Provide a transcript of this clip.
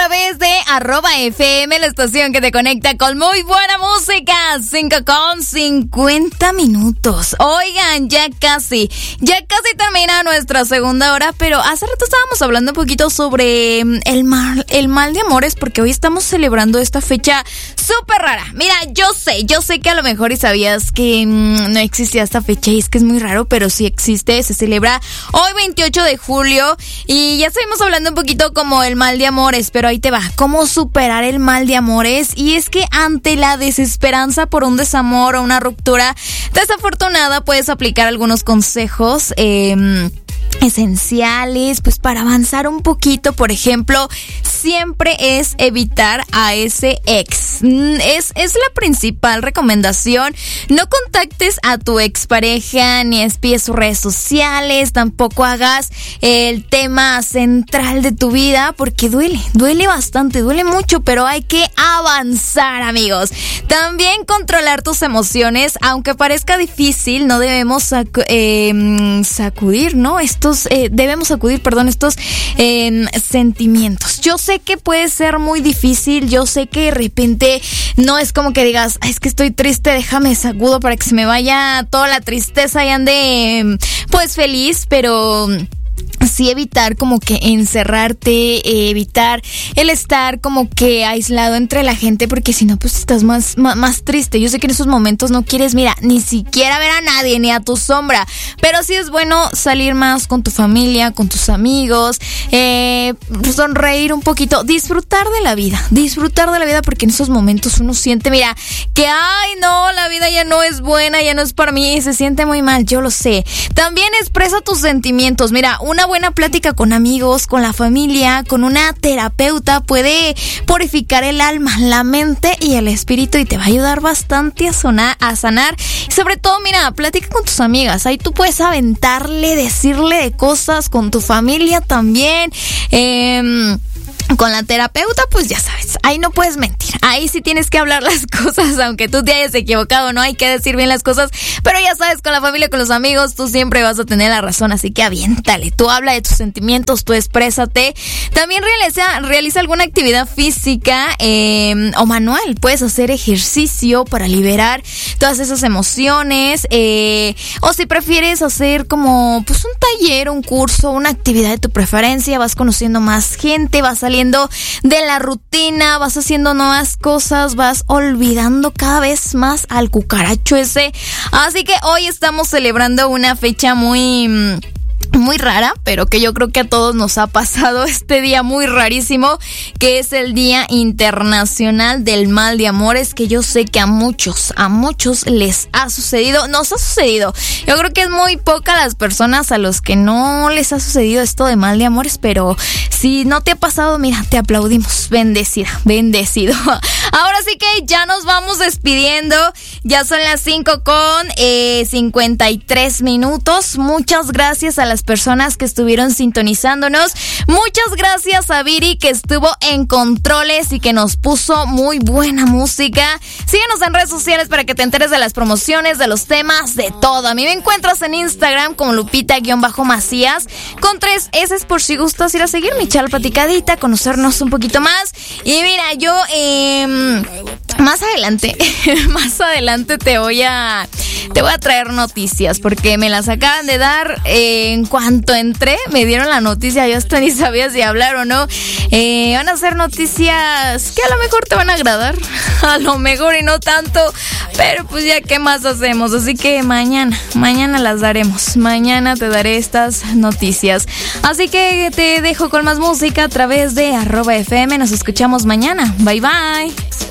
través de @FM, la estación que te conecta con muy buena música. 5:50. Oigan, ya casi termina nuestra segunda hora, pero hace rato estábamos hablando un poquito sobre el mal de amores, porque hoy estamos celebrando esta fecha súper rara. Mira, yo sé que a lo mejor y sabías que no existía esta fecha, y es que es muy raro, pero sí existe. Se celebra hoy 28 de julio y ya estuvimos hablando un poquito como el mal de amores, pero ahí te va, cómo superar el mal de amores. Y es que ante la desesperanza por un desamor o una ruptura desafortunada, puedes aplicar algunos consejos esenciales pues para avanzar un poquito. Por ejemplo, siempre es evitar a ese ex. Es la principal recomendación. No contactes a tu expareja ni espíes sus redes sociales, tampoco hagas el tema central de tu vida, porque duele bastante, duele mucho, pero hay que avanzar, amigos. También controlar tus emociones, aunque parezca difícil, no debemos sacudir, ¿no? Estos sentimientos. Yo sé que puede ser muy difícil, yo sé que de repente no es como que digas, es que estoy triste, déjame sacudo para que se me vaya toda la tristeza y ande pues feliz, pero sí evitar como que encerrarte, evitar el estar como que aislado entre la gente, porque si no pues estás más triste. Yo sé que en esos momentos no quieres, mira, ni siquiera ver a nadie, ni a tu sombra, pero sí es bueno salir más con tu familia, con tus amigos, sonreír un poquito, disfrutar de la vida, porque en esos momentos uno siente, mira, que no, la vida ya no es buena, ya no es para mí, se siente muy mal, yo lo sé. También expresa tus sentimientos. Mira, una buena plática con amigos, con la familia, con una terapeuta puede purificar el alma, la mente y el espíritu, y te va a ayudar bastante a sanar. Y sobre todo, mira, platica con tus amigas. Ahí tú puedes aventarle, decirle de cosas, con tu familia también. Con la terapeuta, pues ya sabes, ahí no puedes mentir, ahí sí tienes que hablar las cosas, aunque tú te hayas equivocado, no hay que decir bien las cosas, pero ya sabes, con la familia, con los amigos, tú siempre vas a tener la razón, así que aviéntale, tú habla de tus sentimientos, tú exprésate. También realiza alguna actividad física o manual, puedes hacer ejercicio para liberar todas esas emociones, o si prefieres hacer como pues un taller, un curso, una actividad de tu preferencia, vas conociendo más gente, vas saliendo de la rutina, vas haciendo nuevas cosas, vas olvidando cada vez más al cucaracho ese. Así que hoy estamos celebrando una fecha muy rara, pero que yo creo que a todos nos ha pasado, este día muy rarísimo, que es el Día Internacional del Mal de Amores, que yo sé que a muchos les ha sucedido, nos ha sucedido. Yo creo que es muy poca las personas a los que no les ha sucedido esto de mal de amores, pero si no te ha pasado, mira, te aplaudimos, bendecido. Ahora sí que ya nos vamos despidiendo, ya son las 5:53. Muchas gracias a las personas que estuvieron sintonizándonos. Muchas gracias a Viri, que estuvo en controles y que nos puso muy buena música. Síguenos en redes sociales para que te enteres de las promociones, de los temas, de todo. A mí me encuentras en Instagram como Lupita_Macías con 3 S por si gustas ir a seguir mi charla platicadita, conocernos un poquito más. Y mira, yo más adelante te voy a traer noticias, porque me las acaban de dar en cuanto entré, me dieron la noticia, yo hasta ni sabía si hablar o no. Van a ser noticias que a lo mejor te van a agradar, a lo mejor y no tanto, pero pues ya qué más hacemos. Así que mañana las daremos, mañana te daré estas noticias. Así que te dejo con más música a través de @FM. Nos escuchamos mañana, bye bye.